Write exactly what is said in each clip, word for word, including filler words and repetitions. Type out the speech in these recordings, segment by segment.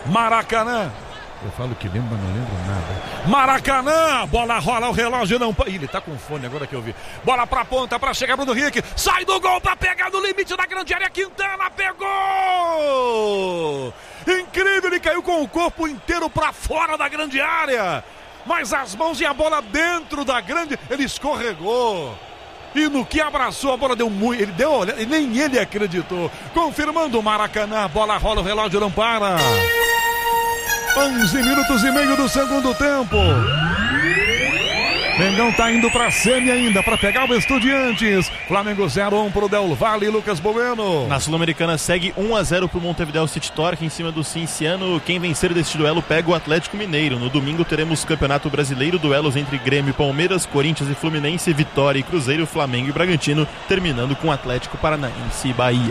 Maracanã. Eu falo que lembro, mas não lembro nada. Maracanã, bola rola, o relógio não... Ih, ele tá com fone agora que eu vi. Bola pra ponta, pra chegar Bruno Henrique. Sai do gol pra pegar no limite da grande área. Quintana pegou! Incrível, ele caiu com o corpo inteiro pra fora da grande área. Mas as mãos e a bola dentro da grande... Ele escorregou. E no que abraçou, a bola deu muito... Ele deu, olha, nem ele acreditou. Confirmando o Maracanã, a bola rola, o relógio não para. onze minutos e meio do segundo tempo. Mengão tá indo pra semi ainda, pra pegar o Estudiantes. Flamengo zero a um pro Del Valle e Lucas Bueno. Na Sul-Americana segue um a zero pro Montevideo City Torque em cima do Cinciano. Quem vencer deste duelo pega o Atlético Mineiro. No domingo teremos Campeonato Brasileiro, duelos entre Grêmio e Palmeiras, Corinthians e Fluminense, Vitória e Cruzeiro, Flamengo e Bragantino, terminando com Atlético Paranaense e Bahia.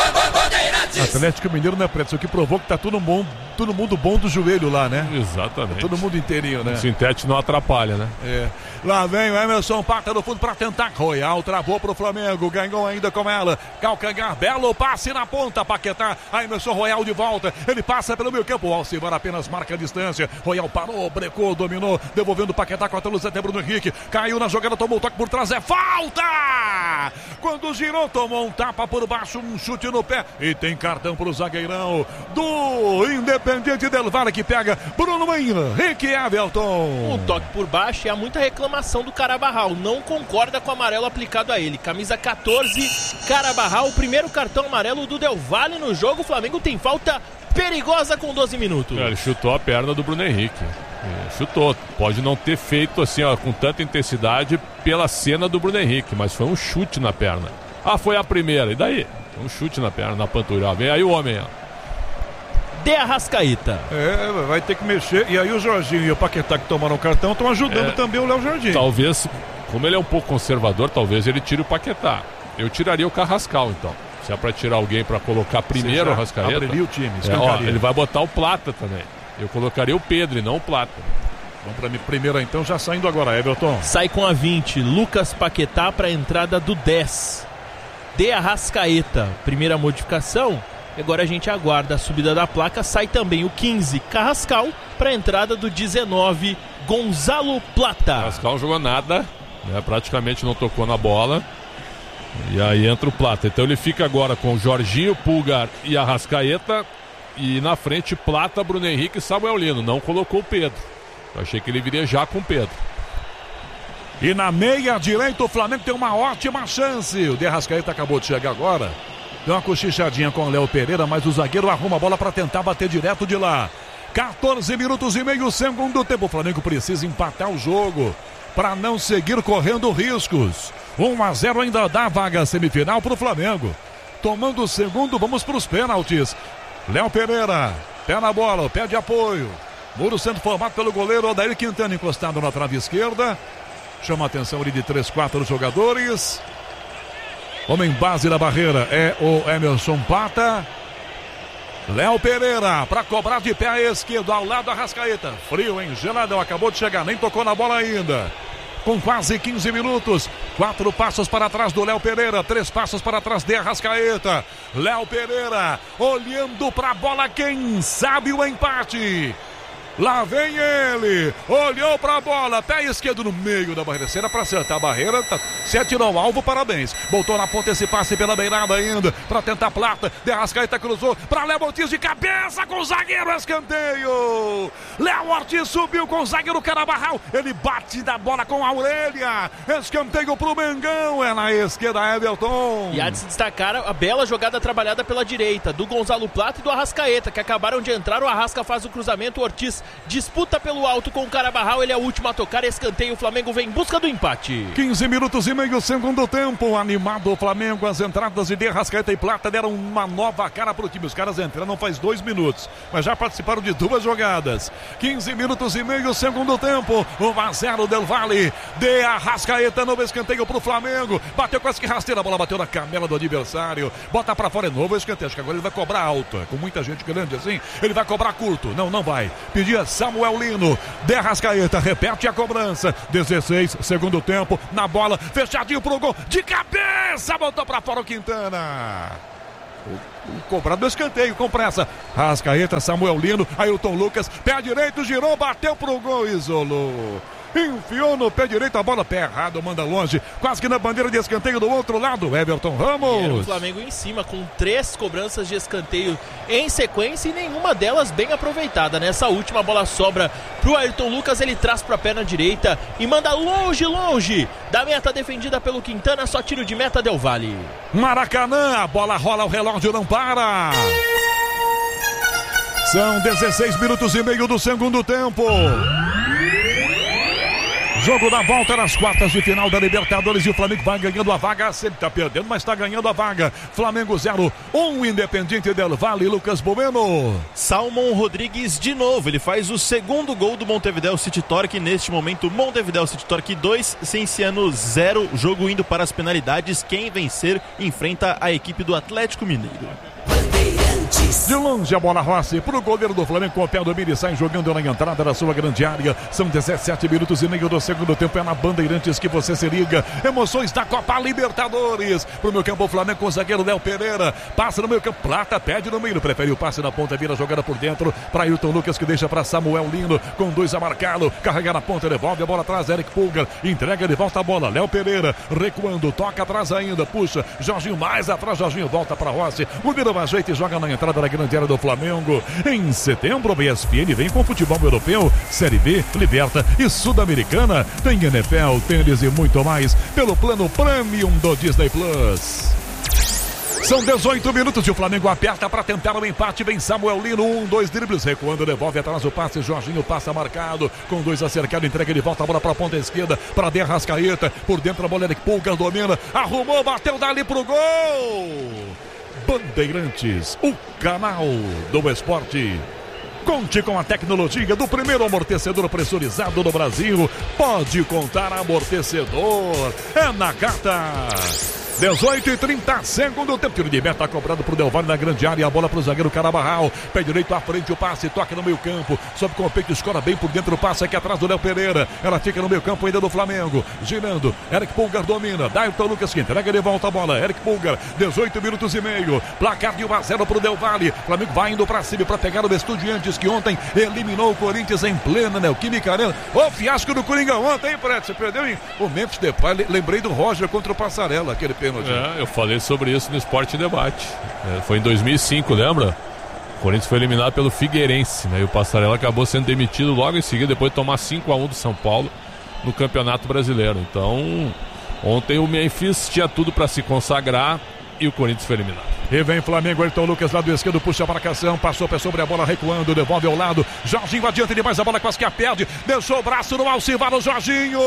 Atlético Mineiro, né, Preto? Isso que provou que tá todo mundo, todo mundo bom do joelho lá, né? Exatamente. Tá todo mundo inteirinho, né? O sintético não atrapalha, né? É. Lá vem o Emerson, pata no fundo pra tentar. Royal travou pro Flamengo, ganhou ainda com ela. Calcanhar, belo passe na ponta, Paquetá. A Emerson Royal de volta. Ele passa pelo meio campo. O Alcivar apenas marca a distância. Royal parou, brecou, dominou, devolvendo o Paquetá com a luz até Bruno Henrique. Caiu na jogada, tomou o toque por trás. É falta! Quando girou, tomou um tapa por baixo, um chute no pé. E tem cartão pro zagueirão do Independiente Del Valle que pega Bruno Henrique Avelton. O toque por baixo e há muita reclamação do Carabarral. Não concorda com o amarelo aplicado a ele. Camisa catorze, Carabarral, o primeiro cartão amarelo do Del Valle no jogo. O Flamengo tem falta perigosa com doze minutos. É, ele chutou a perna do Bruno Henrique. É, chutou. Pode não ter feito assim, ó, com tanta intensidade pela cena do Bruno Henrique, mas foi um chute na perna. Ah, foi a primeira. E daí? Um chute na perna, na panturrilha. Vem aí o homem, ó. De Arrascaeta. É, vai ter que mexer. E aí o Jorginho e o Paquetá que tomaram o cartão estão ajudando é, também o Léo Jardim. Talvez, como ele é um pouco conservador, talvez ele tire o Paquetá. Eu tiraria o Carrascal, então. Se é pra tirar alguém pra colocar primeiro o Arrascaeta. Abriria o time, é, ó, ele vai botar o Plata também. Eu colocaria o Pedro e não o Plata. Vamos pra mim, primeiro então, já saindo agora, Everton. Sai com a vinte, Lucas Paquetá pra entrada do dez. De Arrascaeta, primeira modificação. Agora a gente aguarda a subida da placa. Sai também o quinze, Carrascal, para a entrada do dezenove, Gonzalo Plata. Carrascal não jogou nada, né? Praticamente não tocou na bola. E aí entra o Plata. Então ele fica agora com o Jorginho, Pulgar e Arrascaeta. E na frente Plata, Bruno Henrique e Samuel Lino. Não colocou o Pedro. Eu achei que ele viria já com o Pedro. E na meia direita o Flamengo tem uma ótima chance. O De Arrascaeta acabou de chegar agora. Deu uma cochichadinha com o Léo Pereira, mas o zagueiro arruma a bola para tentar bater direto de lá. quatorze minutos e meio, segundo tempo. O Flamengo precisa empatar o jogo para não seguir correndo riscos. um a zero ainda dá vaga semifinal para o Flamengo. Tomando o segundo, vamos para os pênaltis. Léo Pereira, pé na bola, pé de apoio. Muro sendo formado pelo goleiro Odair Quintana, encostado na trave esquerda. Chama a atenção ali de três, quatro jogadores. Homem base da barreira é o Emerson Plata. Léo Pereira para cobrar de pé à esquerda, ao lado da Arrascaeta. Frio, hein? Geladão, acabou de chegar, nem tocou na bola ainda. Com quase quinze minutos, quatro passos para trás do Léo Pereira, três passos para trás de Arrascaeta. Léo Pereira olhando para a bola, quem sabe o empate. Lá vem ele, olhou pra bola, pé esquerdo no meio da barreira. Será pra acertar a barreira, tá, se atirou ao alvo, parabéns. Botou na ponta esse passe pela beirada ainda, pra tentar Plata. De Arrascaeta cruzou pra Léo Ortiz de cabeça com o zagueiro, escanteio. Léo Ortiz subiu com o zagueiro Carabarral, ele bate da bola com a orelha. Escanteio pro Mengão, é na esquerda, Everton. E há de se destacar a bela jogada trabalhada pela direita, do Gonzalo Plata e do Arrascaeta, que acabaram de entrar. O Arrasca faz o cruzamento, o Ortiz disputa pelo alto com o Carabarral, ele é o último a tocar, escanteio, o Flamengo vem em busca do empate. quinze minutos e meio, segundo tempo, animado o Flamengo, as entradas de Arrascaeta e Plata deram uma nova cara pro time, os caras entraram faz dois minutos, mas já participaram de duas jogadas. quinze minutos e meio, segundo tempo, um a zero Del Valle, de Arrascaeta, novo escanteio pro Flamengo, bateu quase que rasteira, a bola bateu na canela do adversário, bota pra fora, é novo escanteio, acho que agora ele vai cobrar alto, com muita gente grande assim, ele vai cobrar curto, não, não vai, pedir Samuel Lino, De Arrascaeta, repete a cobrança, dezesseis, segundo tempo, na bola, fechadinho pro gol, de cabeça, botou pra fora o Quintana. Cobrado do escanteio, com pressa. Arrascaeta, Samuel Lino, Ailton Lucas, pé direito, girou, bateu pro gol, isolou. Enfiou no pé direito a bola, pé errado, manda longe, quase que na bandeira de escanteio do outro lado, Everton Ramos. Era o Flamengo em cima, com três cobranças de escanteio em sequência e nenhuma delas bem aproveitada. Nessa última, a bola sobra pro Ayrton Lucas, ele traz pra perna direita e manda longe, longe da meta defendida pelo Quintana, só tiro de meta Del Valle. Maracanã, a bola rola, o relógio não para. São dezesseis minutos e meio do segundo tempo. Jogo da volta nas quartas de final da Libertadores e o Flamengo vai ganhando a vaga. Ele tá perdendo, mas tá ganhando a vaga. Flamengo zero, um Independiente del Valle, Lucas Bueno. Salmon Rodrigues de novo, ele faz o segundo gol do Montevideo City Torque. Neste momento, Montevideo City Torque dois, Cienciano zero. Jogo indo para as penalidades. Quem vencer enfrenta a equipe do Atlético Mineiro. De longe a bola roça pro goleiro do Flamengo com o pé do Miri, sai jogando na entrada da sua grande área. São dezessete minutos e meio do segundo tempo. É na Bandeirantes que você se liga. Emoções da Copa Libertadores. Pro meu campo, o Flamengo com o zagueiro Léo Pereira. Passa no meio campo, Plata pede no meio. Prefere o passe na ponta, vira a jogada por dentro para Ailton Lucas, que deixa para Samuel Lino. Com dois a marcá-lo. Carrega na ponta, devolve a bola atrás. Eric Pulgar entrega de volta a bola. Léo Pereira recuando, toca atrás ainda. Puxa, Jorginho mais atrás. Jorginho volta para Rossi. O Vira ajeita e joga na entrada da grande área do Flamengo. Em setembro, o E S P N vem com futebol europeu, Série B, Liberta e Sul-Americana. Tem N F L, tênis e muito mais pelo plano Premium do Disney Plus. São dezoito minutos e o Flamengo aperta para tentar o empate. Vem Samuel Lino, um, dois dribles, recuando, devolve atrás o passe. Jorginho passa marcado, com dois acercado, entrega de volta a bola para a ponta esquerda, para De Arrascaeta. Por dentro a bola, Eric Pulgar domina, arrumou, bateu dali pro gol. Bandeirantes, o canal do esporte. Conte com a tecnologia do primeiro amortecedor pressurizado do Brasil. Pode contar amortecedor. É na Gata. dezoito e trinta, segundo tempo. Tiro de meta cobrado pro Del Valle na grande área. A bola pro zagueiro Carabarral. Pé direito à frente, o passe, toca no meio campo. Sobe com o peito, escora bem por dentro. O passe aqui atrás do Léo Pereira. Ela fica no meio campo ainda do Flamengo. Girando. Eric Pulgar domina. Dailton Lucas que entrega de volta a bola. Eric Pulgar, dezoito minutos e meio. Placar de um a zero pro Del Valle. Flamengo vai indo pra cima pra pegar o Estudiantes, que ontem eliminou o Corinthians em plena Neoquímica Arena. O fiasco do Coringa ontem, hein, Fred? Você perdeu em o Memphis Depay. Lembrei do Roger contra o Passarella, aquele pênalti. É, eu falei sobre isso no Esporte Debate. É, foi em dois mil e cinco, lembra? O Corinthians foi eliminado pelo Figueirense, né? E o Passarella acabou sendo demitido logo em seguida, depois de tomar cinco a um do São Paulo no Campeonato Brasileiro. Então, ontem o Memphis tinha tudo para se consagrar e o Corinthians foi eliminado. E vem Flamengo, Ayrton Lucas, lado esquerdo, puxa a marcação, passou pé sobre a bola, recuando, devolve ao lado. Jorginho adiante demais, a bola quase que a perde, deixou o braço no Alcivar, o Jorginho.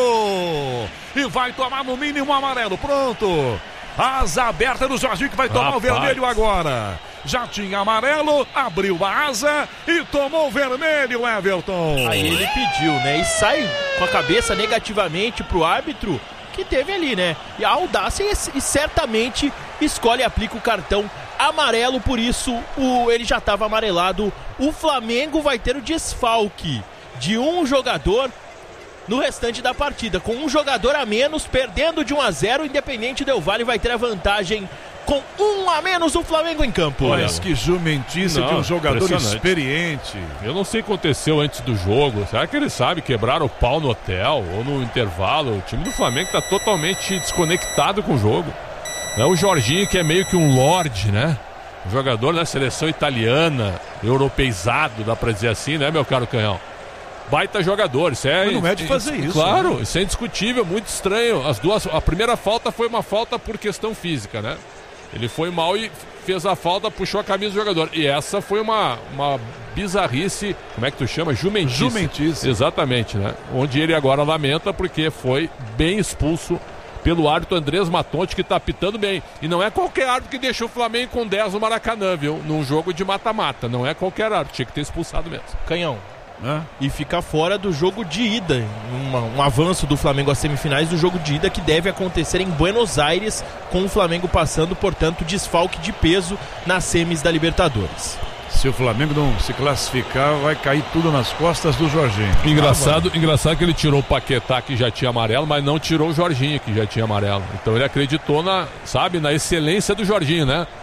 E vai tomar no mínimo amarelo, pronto. Asa aberta do Jorginho, que vai tomar Rapaz. o vermelho agora. Já tinha amarelo, abriu a asa e tomou o vermelho, Everton. Aí ele pediu, né? E sai com a cabeça negativamente pro árbitro que teve ali, né? E a audácia e, e certamente escolhe e aplica o cartão amarelo, por isso o, ele já estava amarelado. O Flamengo vai ter o desfalque de um jogador no restante da partida, com um jogador a menos, perdendo de um a zero. Independente Del Valle vai ter a vantagem com um a menos, o Flamengo em campo. Mas que jumentice não, de um jogador experiente. Eu não sei o que aconteceu antes do jogo. Será que ele sabe quebrar o pau no hotel ou no intervalo? O time do Flamengo está totalmente desconectado com o jogo. É o Jorginho, que é meio que um lorde, né? Um jogador da seleção italiana, europeizado, dá pra dizer assim, né, meu caro Canhão? Baita jogador, isso é... Mas não é de fazer isso. Claro, né? Isso é indiscutível, muito estranho. As duas, a primeira falta foi uma falta por questão física, né? Ele foi mal e fez a falta, puxou a camisa do jogador. E essa foi uma, uma bizarrice, como é que tu chama? Jumentice. Jumentice. Exatamente, né? Onde ele agora lamenta porque foi bem expulso pelo árbitro Andrés Matonte, que tá apitando bem. E não é qualquer árbitro que deixou o Flamengo com dez no Maracanã, viu? Num jogo de mata-mata. Não é qualquer árbitro, tinha que ter expulsado mesmo. Canhão. É. E ficar fora do jogo de ida, uma, um avanço do Flamengo às semifinais do jogo de ida, que deve acontecer em Buenos Aires, com o Flamengo passando, portanto, desfalque de peso nas semis da Libertadores. Se o Flamengo não se classificar, vai cair tudo nas costas do Jorginho. Engraçado, ah, engraçado que ele tirou o Paquetá, que já tinha amarelo, mas não tirou o Jorginho, que já tinha amarelo. Então ele acreditou na, sabe, na excelência do Jorginho, né?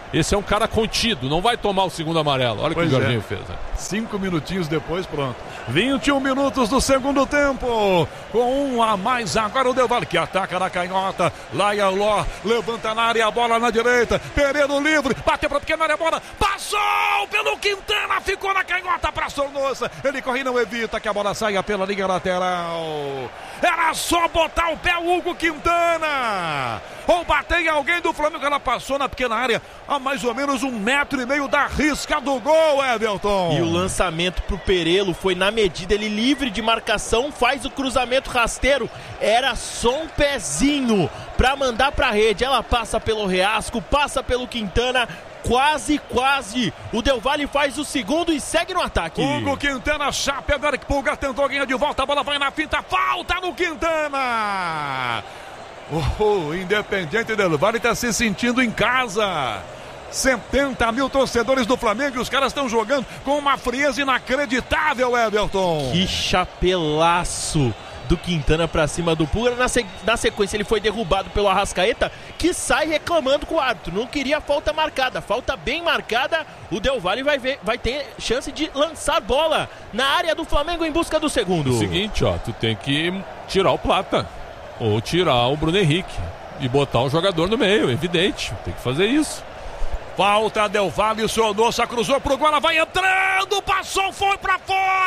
Esse é um cara contido, não vai tomar o segundo amarelo. Olha o que o Jorginho é. fez. Né? Cinco minutinhos depois, pronto. vinte e um minutos do segundo tempo. Com um a mais agora o Del Valle, que ataca na canhota. Laia Ló, levanta na área, a bola na direita. Pereira livre, bateu pra pequena área, a bola passou pelo Quintana, ficou na canhota pra Sornosa. Ele corre e não evita que a bola saia pela linha lateral. Era só botar o pé o Hugo Quintana. Ou bater em alguém do Flamengo, ela passou na pequena área a mais ou menos um metro e meio da risca do gol, Everton. E o lançamento pro Perelo foi na medida, ele livre de marcação, faz o cruzamento rasteiro, era só um pezinho pra mandar pra rede, ela passa pelo Reasco, passa pelo Quintana, quase, quase, o Del Valle faz o segundo e segue no ataque. Hugo Quintana, chapa, agora que Pulgar tentou ganhar de volta, a bola vai na finta, falta no Quintana. O Independiente Del Valle está se sentindo em casa. setenta mil torcedores do Flamengo e os caras estão jogando com uma frieza inacreditável, Everton. Que chapelaço do Quintana pra cima do Pulgar. Na, se... na sequência ele foi derrubado pelo Arrascaeta, que sai reclamando com o árbitro. Não queria falta marcada, falta bem marcada. O Del Valle vai, ver... vai ter chance de lançar bola na área do Flamengo em busca do segundo. É o seguinte, ó, tu tem que tirar o Plata ou tirar o Bruno Henrique e botar um jogador no meio, evidente, tem que fazer isso. Falta Del Valle, Sornosa cruzou pro gol, ela vai entrando, passou, foi pra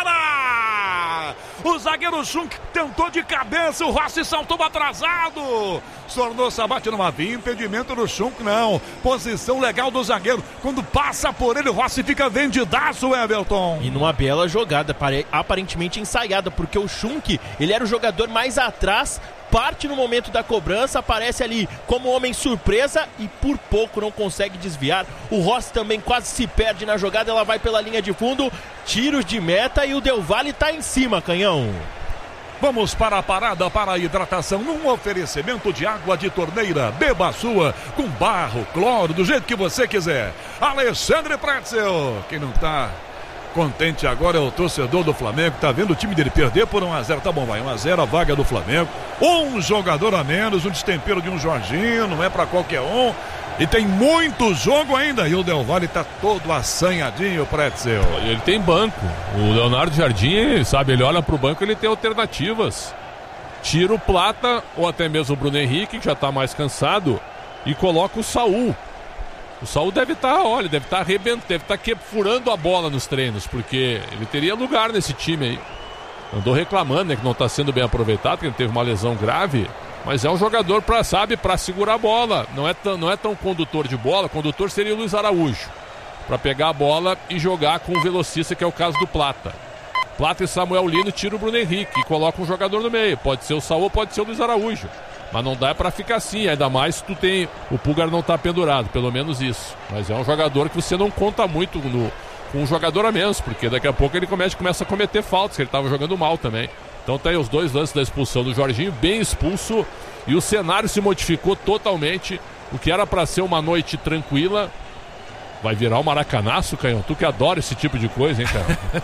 fora! O zagueiro Schunk tentou de cabeça, o Rossi saltou atrasado. Sornosa bate numa via, impedimento do Schunk, não. Posição legal do zagueiro, quando passa por ele, o Rossi fica vendidaço, Everton. E numa bela jogada, aparentemente ensaiada, porque o Schunk, ele era o jogador mais atrás, parte no momento da cobrança, aparece ali como homem surpresa e por pouco não consegue desviar. O Rossi também quase se perde na jogada, ela vai pela linha de fundo, tiros de meta e o Del Valle tá em cima, Canhão. Vamos para a parada para a hidratação num oferecimento de água de torneira. Beba a sua com barro, cloro, do jeito que você quiser. Alexandre Pretzel, quem não tá contente agora é o torcedor do Flamengo, tá vendo o time dele perder por um a zero, tá bom, vai, um a zero a vaga do Flamengo, um jogador a menos, um destempero de um Jorginho, não é pra qualquer um, e tem muito jogo ainda, e o Del Valle tá todo assanhadinho, Pretzel. Ele tem banco, o Leonardo Jardim, sabe, ele olha pro banco, ele tem alternativas, tira o Plata, ou até mesmo o Bruno Henrique, que já tá mais cansado, e coloca o Saul. O Saul deve estar, tá, olha, deve estar tá arrebentando, deve estar tá furando a bola nos treinos, porque ele teria lugar nesse time aí. Andou reclamando, né, que não está sendo bem aproveitado, que ele teve uma lesão grave, mas é um jogador para, sabe, para segurar a bola. Não é tão, não é tão condutor de bola, condutor seria o Luiz Araújo, para pegar a bola e jogar com o velocista, que é o caso do Plata. Plata e Samuel Lino tira o Bruno Henrique e coloca um jogador no meio. Pode ser o Saul, pode ser o Luiz Araújo. Mas não dá pra ficar assim, ainda mais se tu tem... O Pulgar não tá pendurado, pelo menos isso. Mas é um jogador que você não conta muito no, com um jogador a menos, porque daqui a pouco ele começa, começa a cometer faltas, que ele tava jogando mal também. Então tem os dois lances da expulsão do Jorginho, bem expulso, e o cenário se modificou totalmente. O que era pra ser uma noite tranquila, vai virar um maracanaço, Canhão. Tu que adora esse tipo de coisa, hein, cara?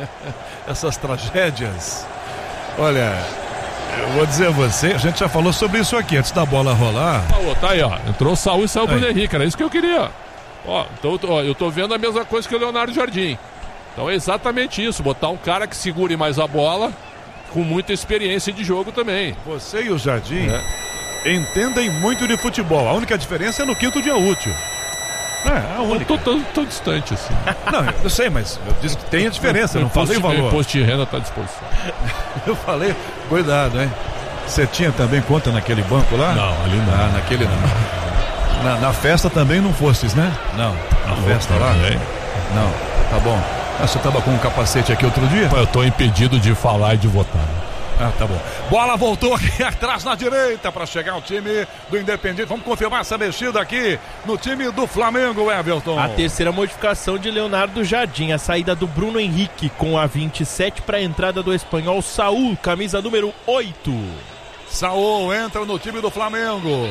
Essas tragédias. Olha... Eu vou dizer a você, a gente já falou sobre isso aqui antes da bola rolar. Ah, tá aí, ó. Entrou o Saul e saiu o Bruno Henrique, era isso que eu queria. Ó, então ó, eu tô vendo a mesma coisa que o Leonardo Jardim. Então é exatamente isso, botar um cara que segure mais a bola, com muita experiência de jogo também. Você e o Jardim é. entendem muito de futebol. A única diferença é no quinto dia útil. É, a única. Eu tô tão, tão distante assim. Não, eu sei, mas eu disse que tem a diferença, eu não falei o valor. O imposto de renda tá à disposição. Eu falei, cuidado, hein? Você tinha também conta naquele banco lá? Não, ali não. Ah, naquele não. Na, na festa também não fostes, né? Não. Na não, festa lá? Também. Não, tá bom. Ah, você tava com um capacete aqui outro dia? Eu tô impedido de falar e de votar. Ah, tá bom. Bola voltou aqui atrás na direita para chegar o time do Independiente. Vamos confirmar essa mexida aqui no time do Flamengo, Everton. A terceira modificação de Leonardo Jardim, a saída do Bruno Henrique com a vinte e sete para a entrada do espanhol Saul, camisa número oito. Saul entra no time do Flamengo.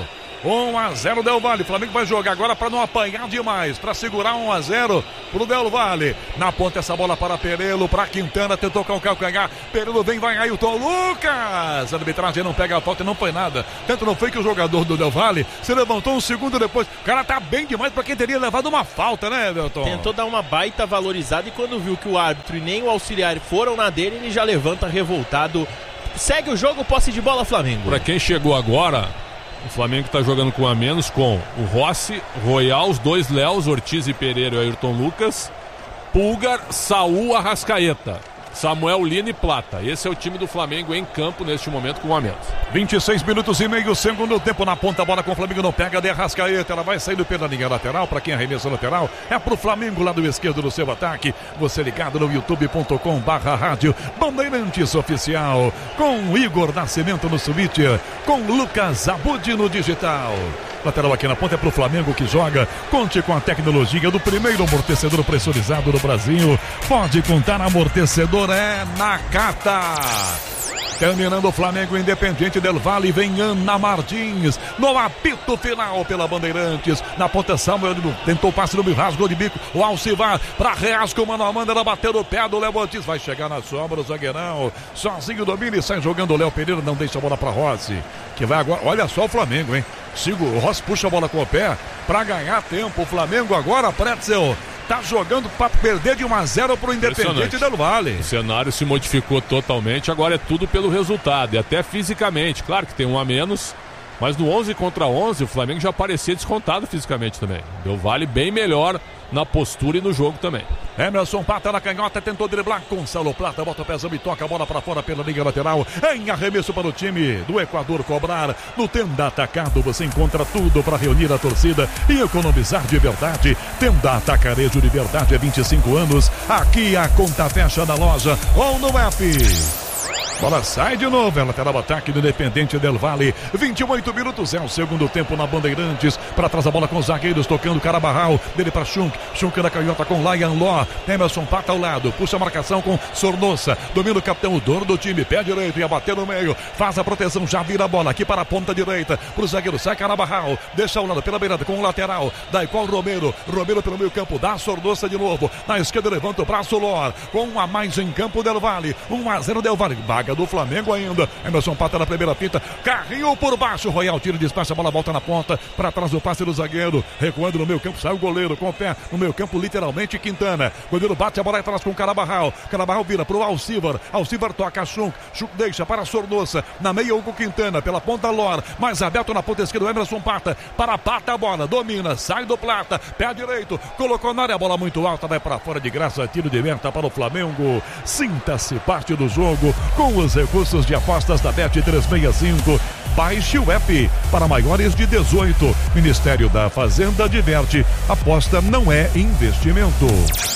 um a zero Del Valle. O Flamengo vai jogar agora para não apanhar demais, para segurar um a zero pro Del Valle. Na ponta essa bola para Perelo, para Quintana, tentou com o calcanhar. Perelo vem, vai Ailton Lucas. A arbitragem não pega a falta e não foi nada. Tanto não foi que o jogador do Del Valle se levantou um segundo depois. O cara tá bem demais para quem teria levado uma falta, né, Everton? Tentou dar uma baita valorizada e quando viu que o árbitro e nem o auxiliar foram na dele, ele já levanta revoltado. Segue o jogo, posse de bola, Flamengo. Para quem chegou agora, o Flamengo está jogando com a menos com o Rossi, Royal, os dois Léos, Ortiz e Pereira e Ayrton Lucas, Pulgar, Saul, Arrascaeta, Samuel Lino e Plata. Esse é o time do Flamengo em campo neste momento com um a menos. vinte e seis minutos e meio, segundo tempo na ponta, a bola com o Flamengo não pega, de Arrascaeta, ela vai saindo pela linha lateral, para quem arremessa lateral, é pro Flamengo, lado esquerdo do seu ataque, você ligado no youtube ponto com barra rádio Bandeirantes Oficial, com Igor Nascimento no Switcher, com Lucas Abud no digital. Lateral aqui na ponta é pro Flamengo que joga. Conte com a tecnologia do primeiro amortecedor pressurizado do Brasil. Pode contar, amortecedor é Nakata. Terminando o Flamengo, Independente Del Valle, vem Ana Martins no apito final pela Bandeirantes. Na ponta Samuel tentou passe no rasgo, gol de bico. O Alcivar para Reasco, mano a mano, ela bateu no pé do Léo Ortiz. Vai chegar na sombra o zagueirão. Sozinho domina e sai jogando o Léo Pereira, não deixa a bola para Rossi. Que vai agora, olha só o Flamengo, hein? Sigo, o Rossi puxa a bola com o pé para ganhar tempo. O Flamengo agora, Pretzel, tá jogando para perder de um a zero pro Independente Del Valle. O cenário se modificou totalmente, agora é tudo pelo resultado e até fisicamente. Claro que tem um a menos, mas no onze contra onze o Flamengo já parecia descontado fisicamente também. Del Valle bem melhor na postura e no jogo também. Emerson Pata na canhota, tentou driblar. Gonçalo Plata bota o pezão e toca a bola para fora pela linha lateral. Em arremesso para o time do Equador cobrar. No Tenda Atacado você encontra tudo para reunir a torcida e economizar de verdade. Tenda Atacarejo de verdade, há vinte e cinco anos. Aqui a conta fecha na loja ou no app. Bola sai de novo, é lateral ataque do Independente Del Valle. vinte e oito minutos, é o segundo tempo na Bandeirantes. Para trás a bola com os zagueiros, tocando Carabarral. Dele para Schunk, Schunk na canhota com Lion Law. Emerson Pata ao lado, puxa a marcação com Sornosa. Domina o capitão, o dono do time, pé direito, ia bater no meio. Faz a proteção, já vira a bola aqui para a ponta direita. Para o zagueiro, sai Carabarral. Deixa ao lado pela beirada com o lateral. Dá igual Romero. Romero pelo meio campo, dá Sornosa de novo. Na esquerda levanta o braço Lor. Com um a mais em campo Del Valle. um a zero Del Valle. Vaga do Flamengo ainda. Emerson Pata na primeira fita. Carrinho por baixo. Royal tira, despacha, a bola volta na ponta. Para trás do passe do zagueiro. Recuando no meio campo, sai o goleiro com o pé no meio campo, literalmente Quintana. Goleiro bate a bola atrás com o Carabarral. Carabarral vira pro Alcivar. Alcivar toca Schunk. Schunk deixa para Sornosa. Na meia Hugo Quintana. Pela ponta Lor. Mais aberto na ponta esquerda. Emerson Pata. Para Pata a bola. Domina. Sai do Plata. Pé direito. Colocou na área. A bola muito alta. Vai para fora de graça. Tiro de meta para o Flamengo. Sinta-se parte do jogo com os recursos de apostas da Bet trezentos e sessenta e cinco. Baixe o app para maiores de dezoito. Ministério da Fazenda diverte. Aposta não é investimento.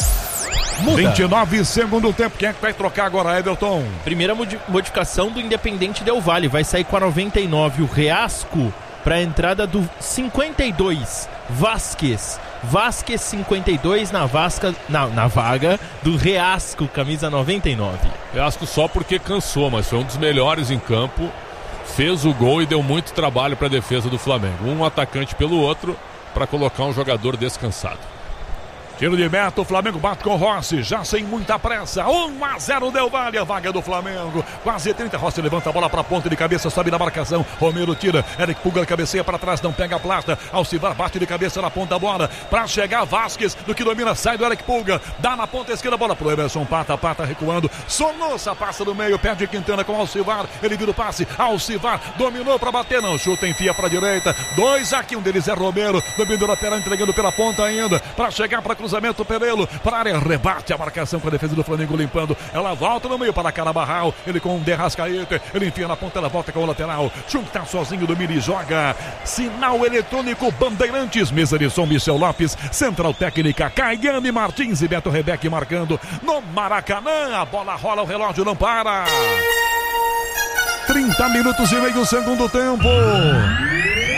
Muda. vinte e nove, segundo tempo. Quem é que vai trocar agora, Everton? Primeira modificação do Independente Del Valle. Vai sair com a noventa e nove o Reasco para a entrada do cinquenta e dois Vasquez. Vasquez cinquenta e dois na, vasca, na, na vaga do Reasco, camisa noventa e nove. Reasco só porque cansou, mas foi um dos melhores em campo. Fez o gol e deu muito trabalho para a defesa do Flamengo. Um atacante pelo outro para colocar um jogador descansado. Tiro de meta, o Flamengo bate com o Rossi, já sem muita pressa. um a zero Del Valle, a vaga do Flamengo. Quase trinta, Rossi levanta a bola para a ponta de cabeça, sobe na marcação. Romero tira, Eric Pulgar cabeceia para trás, não pega a plata. Alcivar bate de cabeça na ponta da bola. Para chegar Vasquez, do que domina, sai do Eric Pulgar. Dá na ponta esquerda a bola pro Emerson Pata, Pata recuando. Sornosa passa no meio, perde Quintana com Alcivar. Ele vira o passe, Alcivar dominou para bater, não chuta, enfia para a direita. Dois aqui, um deles é Romero. Domina o lateral, entregando pela ponta ainda. Para chegar para cruzamento. Perelo para a área, rebate a marcação com a defesa do Flamengo limpando. Ela volta no meio para Carabarral. Ele com o De Arrascaeta. Ele enfia na ponta, ela volta com o lateral. Junta sozinho do Miri, joga. Sinal eletrônico Bandeirantes. Mesa de som Michel Lopes. Central técnica Caiane Martins e Beto Rebeck marcando no Maracanã. A bola rola, o relógio não para. trinta minutos e meio, segundo tempo.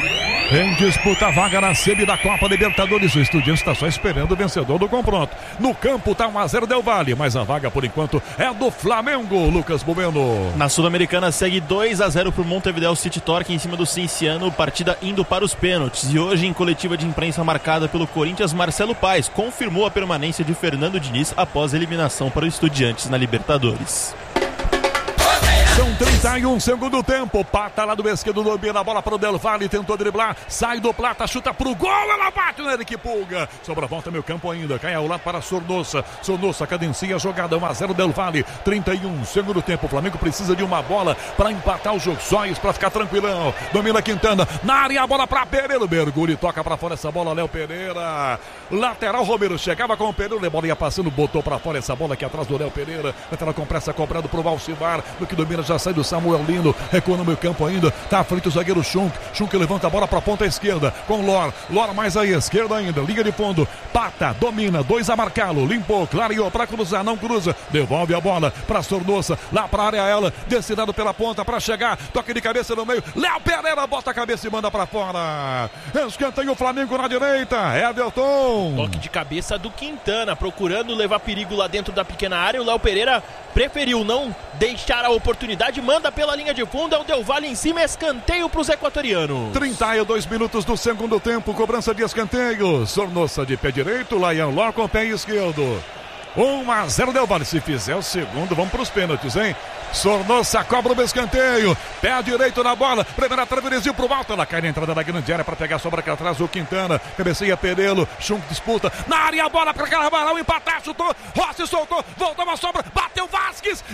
Em disputa a vaga na semi da Copa Libertadores. O Estudiantes está só esperando o vencedor do confronto. No campo está um a zero Del Valle, mas a vaga por enquanto é do Flamengo, Lucas Boveno. Na Sul-Americana segue dois a zero para o Montevideo City Torque em cima do Cinciano, partida indo para os pênaltis. E hoje, em coletiva de imprensa marcada pelo Corinthians, Marcelo Paes confirmou a permanência de Fernando Diniz após a eliminação para o Estudiantes na Libertadores. São trinta e um segundo tempo. Pata lá do esquerdo, domina a bola para o Del Valle, tentou driblar, sai do Plata, chuta pro gol, ela bate no Eric Pulga. Sobra volta meio campo ainda, cai ao lado para Sornosa. Sornosa cadencia a jogada, um a zero Del Valle, trinta e um segundo tempo. O Flamengo precisa de uma bola para empatar o jogo, só isso para ficar tranquilão. Domina Quintana, na área a bola para Pereira, mergulho, toca para fora essa bola, Léo Pereira. Lateral, Romero chegava com o Pereira, a bola ia passando, botou para fora essa bola aqui atrás do Léo Pereira. Lateral com pressa, cobrado pro Valcivar, no que domina já sai do Samuel Lino, recua no meio campo ainda, tá à frente o zagueiro Schunk, Schunk levanta a bola pra ponta esquerda, com Lor, Lor mais à esquerda ainda, liga de fundo, Pata, domina, dois a marcá-lo, limpou, clareou pra cruzar, não cruza, devolve a bola pra Sornosa, lá pra área ela, destinado pela ponta pra chegar, toque de cabeça no meio, Léo Pereira bota a cabeça e manda pra fora, escanteio o Flamengo na direita, Everton. Toque de cabeça do Quintana, procurando levar perigo lá dentro da pequena área, o Léo Pereira preferiu não deixar a oportunidade, manda pela linha de fundo, é o Del Valle em cima, escanteio para os equatorianos. trinta e dois minutos do segundo tempo, cobrança de escanteio, Sornosa de pé direito, Laian Lor com o pé esquerdo. um a zero Del Valle, se fizer o segundo, vamos para os pênaltis, hein? Sornosa cobra o escanteio, pé direito na bola, primeira trave, pro alto, ela cai na entrada da grande área para pegar a sobra aqui atrás, o Quintana, cabeceia Perelo, Schunk disputa, na área a bola para Carvalho, empatar, chutou, Rossi soltou, voltou uma sobra, bateu Vasquez,